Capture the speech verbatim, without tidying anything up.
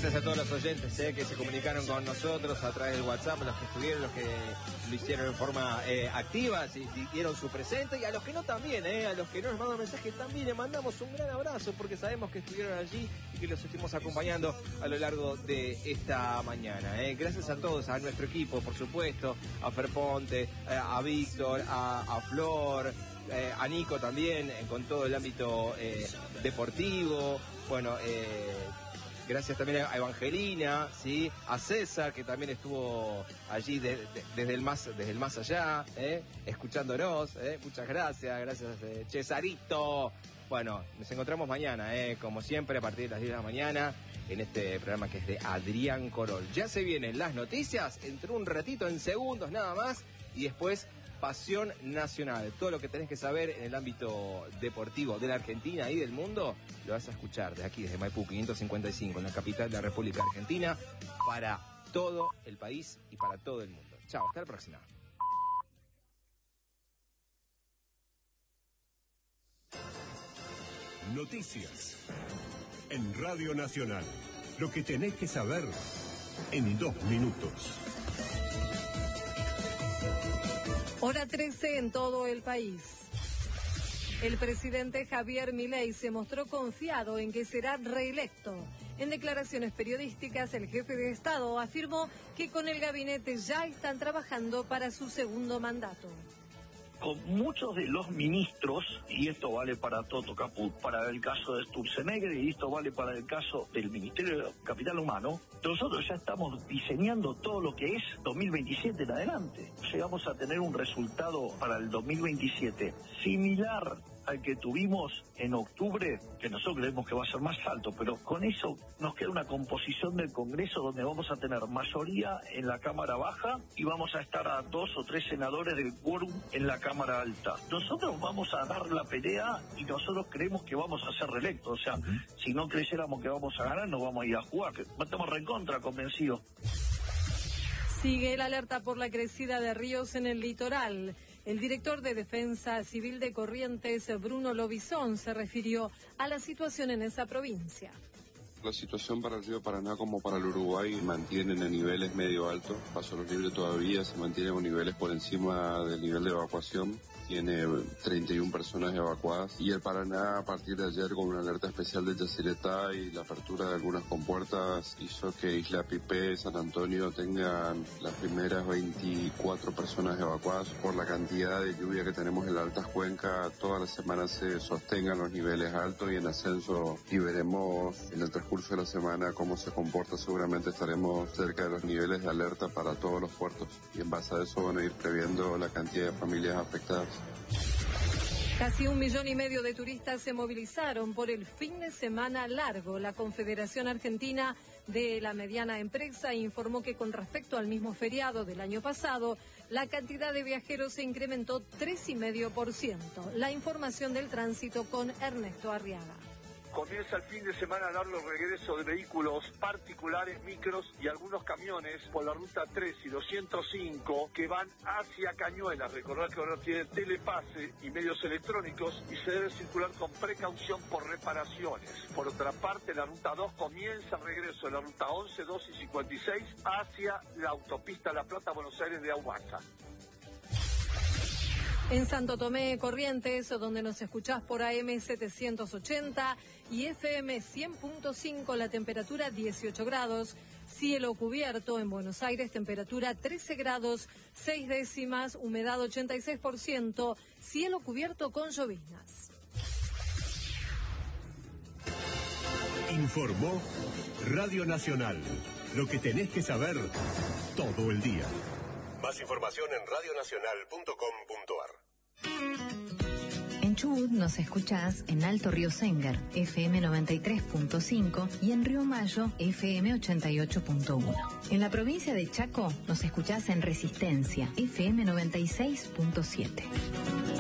Gracias a todos los oyentes eh, que se comunicaron con nosotros a través del WhatsApp, los que estuvieron, los que lo hicieron en forma eh, activa, si, si dieron su presente, y a los que no también, eh, a los que no nos mandan mensajes también, le mandamos un gran abrazo porque sabemos que estuvieron allí y que los estuvimos acompañando a lo largo de esta mañana. Eh. Gracias a todos, a nuestro equipo, por supuesto, a Fer Ponte, eh, a Víctor, a, a Flor, eh, a Nico también, eh, con todo el ámbito eh, deportivo. Bueno, eh, gracias también a Evangelina, ¿sí? A César, que también estuvo allí de, de, desde, el más, desde el más allá, ¿eh? Escuchándonos. ¿eh? Muchas gracias, gracias eh, Cesarito. Bueno, nos encontramos mañana, ¿eh? Como siempre, a partir de las diez de la mañana, en este programa que es de Adrián Corol. Ya se vienen las noticias, entre un ratito, en segundos nada más, y después Pasión Nacional. Todo lo que tenés que saber en el ámbito deportivo de la Argentina y del mundo, lo vas a escuchar desde aquí, desde Maipú quinientos cincuenta y cinco, en la capital de la República Argentina, para todo el país y para todo el mundo. Chao, hasta la próxima. Noticias en Radio Nacional. Lo que tenés que saber en dos minutos. Hora trece en todo el país. El presidente Javier Milei se mostró confiado en que será reelecto. En declaraciones periodísticas, el jefe de Estado afirmó que con el gabinete ya están trabajando para su segundo mandato. Con muchos de los ministros, y esto vale para Toto Caput, para el caso de Sturzenegger, y esto vale para el caso del Ministerio de Capital Humano, nosotros ya estamos diseñando todo lo que es dos mil veintisiete en adelante. Llegamos a tener un resultado para el dos mil veintisiete similar al que tuvimos en octubre, que nosotros creemos que va a ser más alto, pero con eso nos queda una composición del Congreso donde vamos a tener mayoría en la Cámara Baja y vamos a estar a dos o tres senadores del quórum en la Cámara Alta. Nosotros vamos a dar la pelea y nosotros creemos que vamos a ser reelectos. O sea, uh-huh. si no creyéramos que vamos a ganar, no vamos a ir a jugar, que estamos recontra convencidos. Sigue la alerta por la crecida de ríos en el litoral. El director de Defensa Civil de Corrientes, Bruno Lobizón, se refirió a la situación en esa provincia. La situación para el río Paraná como para el Uruguay mantienen en niveles medio altos. Paso Los Libres todavía se mantiene con niveles por encima del nivel de evacuación. Tiene treinta y una personas evacuadas. Y el Paraná, a partir de ayer, con una alerta especial de Yacyretá y la apertura de algunas compuertas, hizo que Isla Pipé, San Antonio tengan las primeras veinticuatro personas evacuadas. Por la cantidad de lluvia que tenemos en las altas cuencas, toda la semana se sostengan los niveles altos y en ascenso, y veremos en el transcurso de la semana cómo se comporta. Seguramente estaremos cerca de los niveles de alerta para todos los puertos y en base a eso van a ir previendo la cantidad de familias afectadas. Casi un millón y medio de turistas se movilizaron por el fin de semana largo. La Confederación Argentina de la Mediana Empresa informó que con respecto al mismo feriado del año pasado, la cantidad de viajeros se incrementó tres coma cinco por ciento. La información del tránsito con Ernesto Arriaga. Comienza el fin de semana largo el regreso de vehículos particulares, micros y algunos camiones por la ruta tres y doscientos cinco que van hacia Cañuelas. Recordad que ahora tiene telepase y medios electrónicos y se debe circular con precaución por reparaciones. Por otra parte, la ruta dos comienza el regreso de la ruta once, doce y cincuenta y seis hacia la autopista La Plata-Buenos Aires de Ahumacha. En Santo Tomé, Corrientes, donde nos escuchás por A M setecientos ochenta y F M cien punto cinco, la temperatura dieciocho grados. Cielo cubierto. En Buenos Aires, temperatura trece grados, seis décimas, humedad ochenta y seis por ciento, cielo cubierto con lloviznas. Informó Radio Nacional. Lo que tenés que saber todo el día. Más información en radio nacional punto com punto ar. En Chubut nos escuchás en Alto Río Sengar, F M noventa y tres punto cinco, y en Río Mayo, F M ochenta y ocho punto uno. En la provincia de Chaco nos escuchás en Resistencia, F M noventa y seis punto siete.